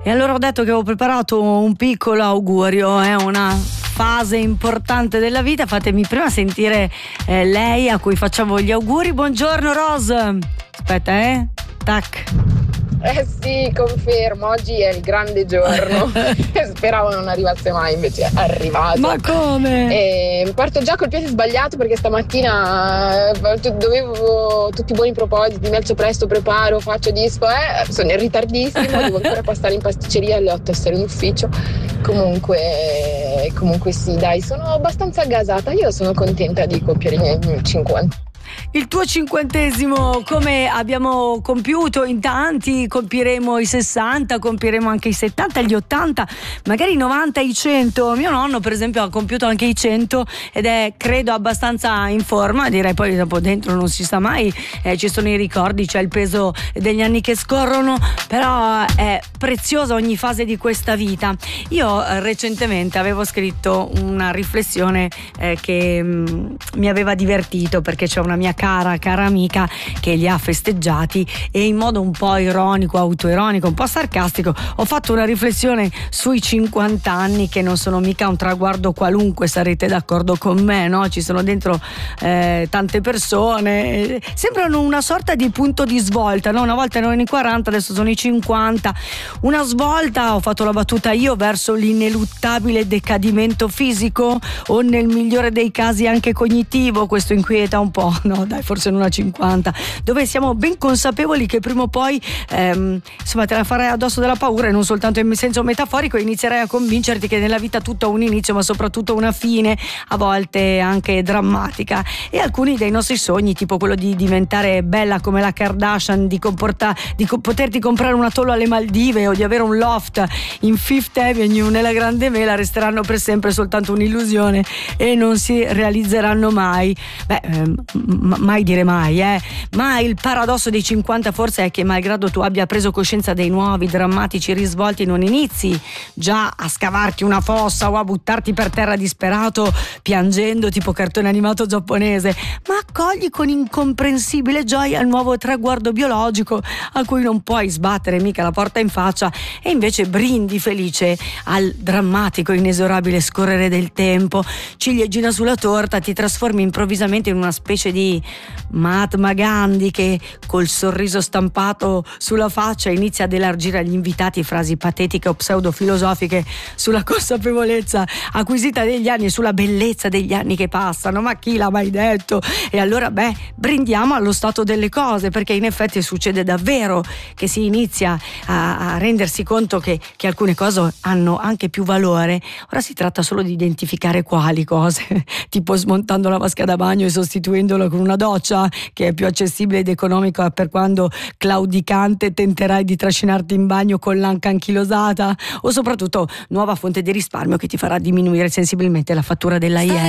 E allora ho detto che avevo preparato un piccolo augurio, è una fase importante della vita. Fatemi prima sentire lei a cui facciamo gli auguri. Buongiorno Rose. Aspetta, tac. Sì, confermo, oggi è il grande giorno. Speravo non arrivasse mai, invece è arrivato. Ma come? E parto già col piede sbagliato perché stamattina dovevo tutti i buoni propositi, mi alzo presto, preparo, faccio disco, sono in ritardissimo, devo ancora passare in pasticceria alle 8 essere in ufficio. Comunque sì, dai, sono abbastanza gasata, io sono contenta di compiere i miei 50. Il tuo 50°, come abbiamo compiuto in tanti, compiremo i 60, compiremo anche i 70, gli 80, magari i 90, i 100. Mio nonno per esempio ha compiuto anche i 100 ed è credo abbastanza in forma, direi, poi dopo dentro non si sa mai, ci sono i ricordi, c'è il peso degli anni che scorrono, però è preziosa ogni fase di questa vita. Io recentemente avevo scritto una riflessione che mi aveva divertito, perché c'è una mia cara amica che li ha festeggiati e in modo un po' ironico, autoironico, un po' sarcastico ho fatto una riflessione sui 50 anni, che non sono mica un traguardo qualunque, sarete d'accordo con me, no? Ci sono dentro tante persone, sembrano una sorta di punto di svolta, no? Una volta erano i 40, adesso sono i 50, una svolta, ho fatto la battuta io, verso l'ineluttabile decadimento fisico o nel migliore dei casi anche cognitivo. Questo inquieta un po', no? Dai, forse non a 50, dove siamo ben consapevoli che prima o poi insomma te la farai addosso della paura, e non soltanto in senso metaforico, inizierai a convincerti che nella vita tutto ha un inizio ma soprattutto una fine, a volte anche drammatica, e alcuni dei nostri sogni, tipo quello di diventare bella come la Kardashian, di poterti comprare un atollo alle Maldive o di avere un loft in Fifth Avenue nella Grande Mela, resteranno per sempre soltanto un'illusione e non si realizzeranno mai. Mai dire mai, ma il paradosso dei 50 forse è che, malgrado tu abbia preso coscienza dei nuovi drammatici risvolti, non inizi già a scavarti una fossa o a buttarti per terra disperato piangendo tipo cartone animato giapponese, ma accogli con incomprensibile gioia il nuovo traguardo biologico a cui non puoi sbattere mica la porta in faccia, e invece brindi felice al drammatico inesorabile scorrere del tempo. Ciliegina sulla torta, ti trasformi improvvisamente in una specie di Mahatma Gandhi che col sorriso stampato sulla faccia inizia ad elargire agli invitati frasi patetiche o pseudofilosofiche sulla consapevolezza acquisita negli anni e sulla bellezza degli anni che passano. Ma chi l'ha mai detto? E allora brindiamo allo stato delle cose, perché in effetti succede davvero che si inizia a rendersi conto che alcune cose hanno anche più valore. Ora si tratta solo di identificare quali cose, tipo smontando la vasca da bagno e sostituendola con una doccia che è più accessibile ed economica, per quando claudicante tenterai di trascinarti in bagno con l'anca anchilosata, o soprattutto nuova fonte di risparmio che ti farà diminuire sensibilmente la fattura della IE.